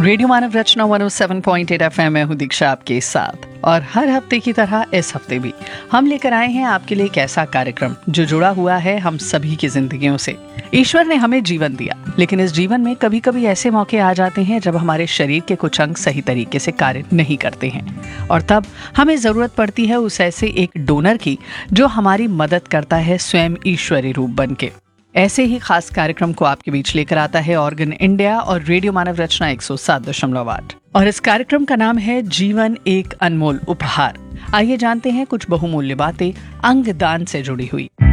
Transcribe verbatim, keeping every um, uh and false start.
Radio मानव रचना एक सौ सात पॉइंट आठ एफ एम में हूँ दीक्षा आपके साथ। और हर हफ्ते की तरह इस हफ्ते भी हम लेकर आए हैं आपके लिए एक ऐसा कार्यक्रम जो जुड़ा हुआ है हम सभी की जिंदगियों से। ईश्वर ने हमें जीवन दिया, लेकिन इस जीवन में कभी कभी ऐसे मौके आ जाते हैं जब हमारे शरीर के कुछ अंग सही तरीके से कार्य नहीं करते हैं, और तब हमें जरूरत पड़ती है उस ऐसे एक डोनर की जो हमारी मदद करता है स्वयं ईश्वरी रूप बन के। ऐसे ही खास कार्यक्रम को आपके बीच लेकर आता है ऑर्गन इंडिया और रेडियो मानव रचना एक सौ सात दशमलव आठ, और इस कार्यक्रम का नाम है जीवन एक अनमोल उपहार। आइए जानते हैं कुछ बहुमूल्य बातें अंग दान से जुड़ी हुई।